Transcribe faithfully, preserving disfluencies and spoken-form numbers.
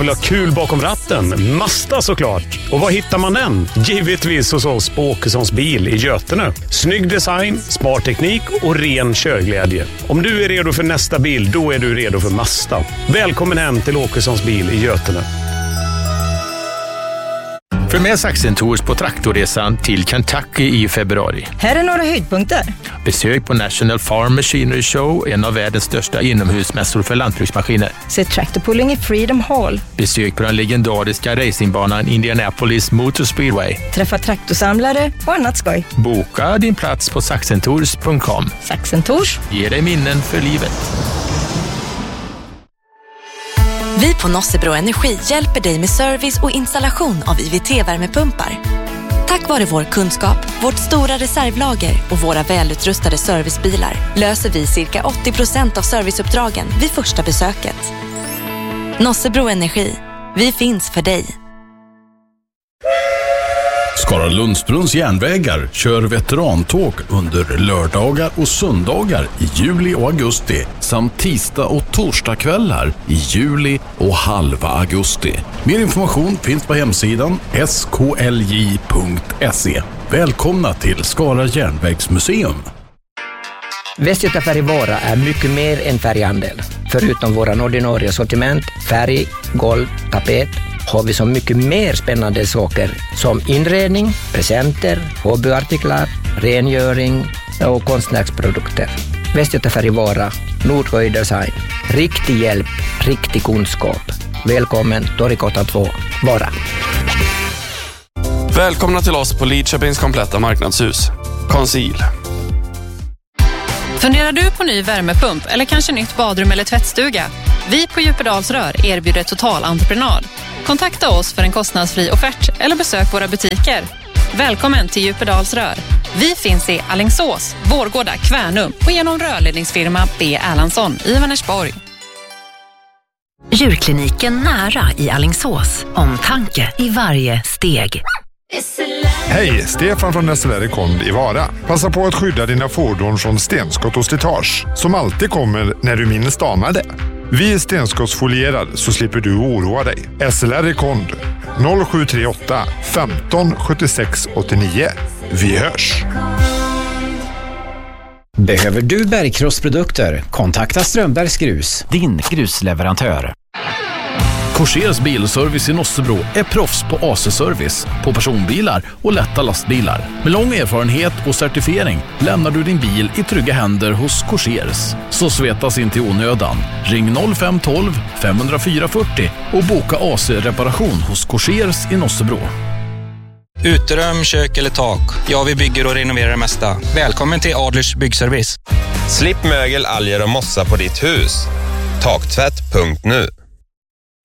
Vill ha kul bakom ratten? Mazda såklart. Och var hittar man den? Givetvis hos oss på Åkessons bil i Götene. Snygg design, smart teknik och ren körglädje. Om du är redo för nästa bil, då är du redo för Mazda. Välkommen hem till Åkessons bil i Götene. Följ med Saxen Tours på traktorresan till Kentucky i februari. Här är några höjdpunkter. Besök på National Farm Machinery Show, en av världens största inomhusmässor för lantbruksmaskiner. Se traktorpulling i Freedom Hall. Besök på den legendariska racingbanan Indianapolis Motor Speedway. Träffa traktorsamlare och annat skoj. Boka din plats på saxen tours punkt com. Saxen Tours Ge dig minnen för livet. Vi på Nossebro Energi hjälper dig med service och installation av I V T-värmepumpar. Tack vare vår kunskap, vårt stora reservlager och våra välutrustade servicebilar löser vi cirka åttio procent av serviceuppdragen vid första besöket. Nossebro Energi. Vi finns för dig. Skara Lundsbrunns järnvägar kör veterantåg under lördagar och söndagar i juli och augusti samt tisdag och torsdagskvällar i juli och halva augusti. Mer information finns på hemsidan s k l j punkt se. Välkomna till Skara järnvägsmuseum. Västgöta Färgvara är mycket mer än färghandel. Förutom våra ordinarie sortiment, färg, golv, tapet, har vi så mycket mer spännande saker som inredning, presenter, hobbyartiklar, rengöring och konstnärsprodukter. Västgöta Färgvara, Nordsjö Design. Riktig hjälp, riktig kunskap. Välkommen Torgatan två, Vara. Välkomna till oss på Lidköpings kompletta marknadshus. Conceal. Funderar du på ny värmepump eller kanske nytt badrum eller tvättstuga? Vi på Djupedalsrör erbjuder totalentreprenad. Kontakta oss för en kostnadsfri offert eller besök våra butiker. Välkommen till Djupedalsrör. Vi finns i Alingsås, Vårgårda, Kvärnum och genom rörledningsfirma B. Erlandsson i Vänersborg. Djurkliniken nära i Alingsås. Omtanke i varje steg. Hej, Stefan från S L R Kond i Vara. Passa på att skydda dina fordon från stenskott och slitage som alltid kommer när du minst anar det. Vi är stenskottsfolierad så slipper du oroa dig. S L R Kond noll sju tre åtta femton sjuttiosex åttionio. Vi hörs! Behöver du bergkrossprodukter? Kontakta Strömbergs Grus, din grusleverantör. Korsers bilservice i Nossebro är proffs på A C-service, på personbilar och lätta lastbilar. Med lång erfarenhet och certifiering lämnar du din bil i trygga händer hos Korsers. Så svetas inte i onödan. Ring noll fem ett två fem noll fyra fyra noll och boka A C-reparation hos Korsers i Nossebro. Uterum, kök eller tak. Ja, vi bygger och renoverar det mesta. Välkommen till Adlers Byggservice. Slipp mögel, alger och mossa på ditt hus. Taktvätt punkt nu.